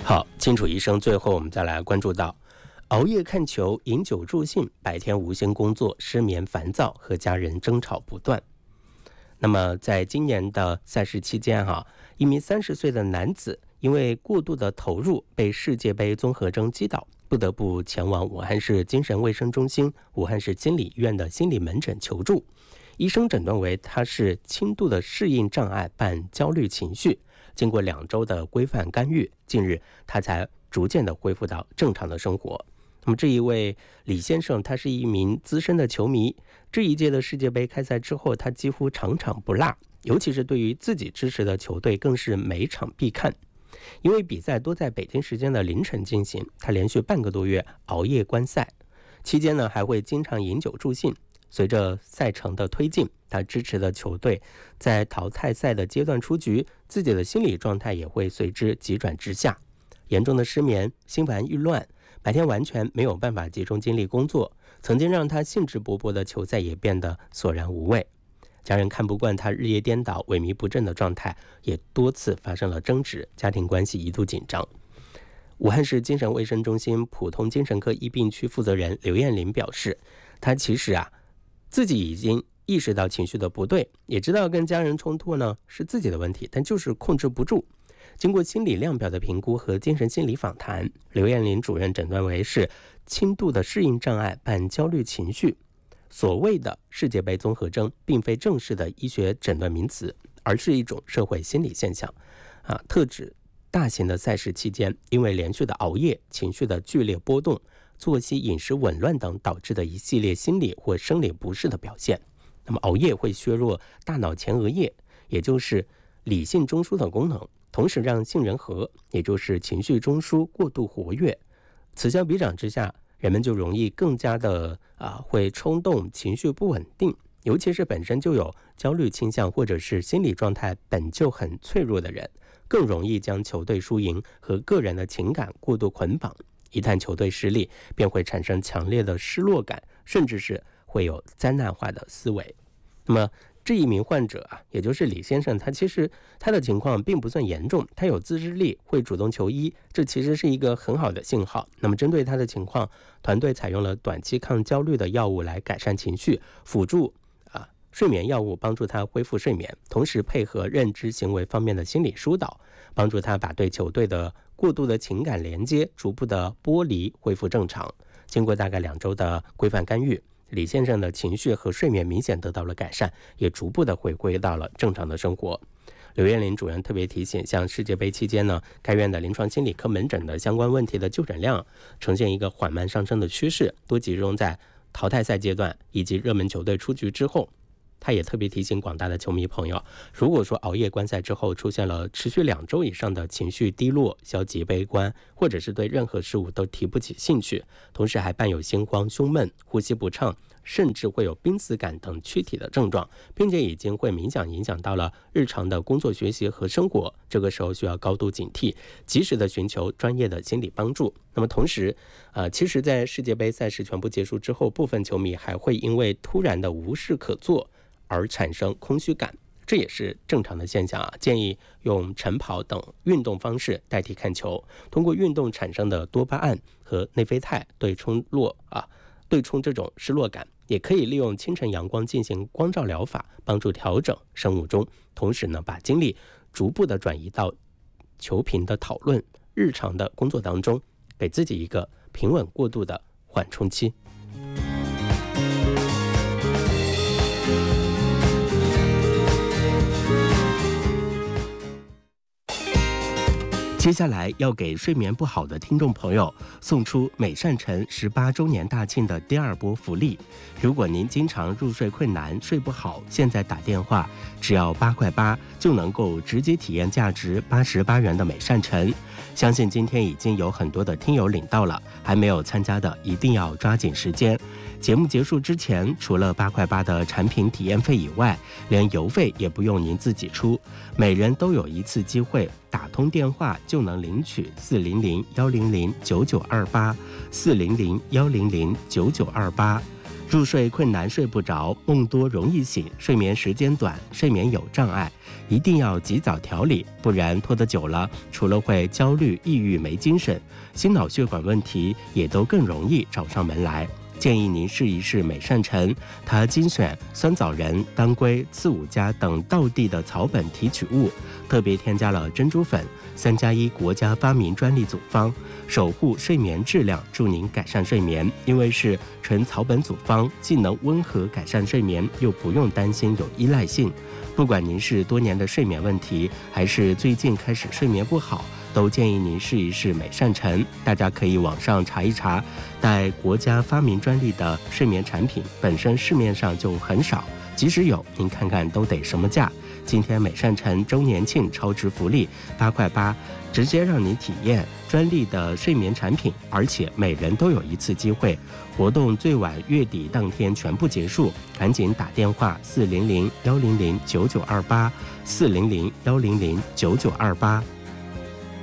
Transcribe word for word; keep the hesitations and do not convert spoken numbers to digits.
好，清楚医生，最后我们再来关注到熬夜看球、饮酒助兴，白天无心工作，失眠烦躁，和家人争吵不断。那么在今年的赛事期间哈，一名三十岁的男子因为过度的投入，被世界杯综合征击倒，不得不前往武汉市精神卫生中心、武汉市心理医院的心理门诊求助。医生诊断为他是轻度的适应障碍伴焦虑情绪。经过两周的规范干预，近日他才逐渐的恢复到正常的生活。那么这一位李先生，他是一名资深的球迷，这一届的世界杯开赛之后，他几乎场场不落，尤其是对于自己支持的球队，更是每场必看。因为比赛多在北京时间的凌晨进行，他连续半个多月熬夜观赛，期间呢还会经常饮酒助兴。随着赛程的推进，他支持的球队在淘汰赛的阶段出局，自己的心理状态也会随之急转直下，严重的失眠、心烦意乱，白天完全没有办法集中精力工作，曾经让他兴致勃勃的球赛也变得索然无味。家人看不惯他日夜颠倒、萎靡不振的状态，也多次发生了争执，家庭关系一度紧张。武汉市精神卫生中心普通精神科医病区负责人刘艳玲表示，他其实啊自己已经意识到情绪的不对，也知道跟家人冲突呢是自己的问题，但就是控制不住。经过心理量表的评估和精神心理访谈，刘艳玲主任诊断为是轻度的适应障碍伴焦虑情绪。所谓的世界杯综合征并非正式的医学诊断名词，而是一种社会心理现象啊，特指大型的赛事期间，因为连续的熬夜、情绪的剧烈波动、作息饮食紊乱等导致的一系列心理或生理不适的表现。那么熬夜会削弱大脑前额叶，也就是理性中枢的功能，同时让杏仁核，也就是情绪中枢过度活跃。此消彼长之下，人们就容易更加的啊会冲动、情绪不稳定，尤其是本身就有焦虑倾向或者是心理状态本就很脆弱的人，更容易将球队输赢和个人的情感过度捆绑。一旦球队失利，便会产生强烈的失落感，甚至是会有灾难化的思维。那么这一名患者啊，也就是李先生，他其实他的情况并不算严重，他有自制力，会主动求医，这其实是一个很好的信号。那么针对他的情况，团队采用了短期抗焦虑的药物来改善情绪，辅助啊睡眠药物帮助他恢复睡眠，同时配合认知行为方面的心理疏导，帮助他把对球队的过度的情感连接逐步的剥离，恢复正常。经过大概两周的规范干预，李先生的情绪和睡眠明显得到了改善，也逐步的回归到了正常的生活。刘艳玲主任特别提醒，像世界杯期间呢，该院的临床心理科门诊的相关问题的就诊量呈现一个缓慢上升的趋势，多集中在淘汰赛阶段以及热门球队出局之后。他也特别提醒广大的球迷朋友，如果说熬夜观赛之后出现了持续两周以上的情绪低落、消极悲观，或者是对任何事物都提不起兴趣，同时还伴有心慌、胸闷、呼吸不畅，甚至会有濒死感等躯体的症状，并且已经会明显影响到了日常的工作学习和生活，这个时候需要高度警惕，及时的寻求专业的心理帮助。那么同时呃，其实在世界杯赛事全部结束之后，部分球迷还会因为突然的无事可做而产生空虚感，这也是正常的现象啊。建议用晨跑等运动方式代替看球，通过运动产生的多巴胺和内啡肽对冲落啊，对冲这种失落感。也可以利用清晨阳光进行光照疗法，帮助调整生物钟，同时呢，把精力逐步的转移到球评的讨论、日常的工作当中，给自己一个平稳过渡的缓冲期。接下来要给睡眠不好的听众朋友送出美善晨十八周年大庆的第二波福利。如果您经常入睡困难、睡不好，现在打电话只要八块八就能够直接体验价值八十八元的美善晨。相信今天已经有很多的听友领到了，还没有参加的一定要抓紧时间。节目结束之前，除了八块八的产品体验费以外，连邮费也不用您自己出，每人都有一次机会打通电话就能领取四零零幺零零九九二八四零零幺零零九九二八。 入睡困难睡不着，梦多容易醒，睡眠时间短，睡眠有障碍，一定要及早调理，不然拖得久了，除了会焦虑、抑郁、没精神，心脑血管问题也都更容易找上门来。建议您试一试美善橙，它精选酸枣仁、当归、刺五加等道地的草本提取物，特别添加了珍珠粉，三加一国家发明专利组方，守护睡眠质量，助您改善睡眠。因为是纯草本组方，既能温和改善睡眠，又不用担心有依赖性。不管您是多年的睡眠问题，还是最近开始睡眠不好，都建议您试一试美善橙。大家可以网上查一查，带国家发明专利的睡眠产品本身市面上就很少，即使有，您看看都得什么价。今天美善橙周年庆超值福利八块八，直接让您体验专利的睡眠产品，而且每人都有一次机会，活动最晚月底当天全部结束，赶紧打电话四零零幺零零九九二八四零零幺零零九九二八。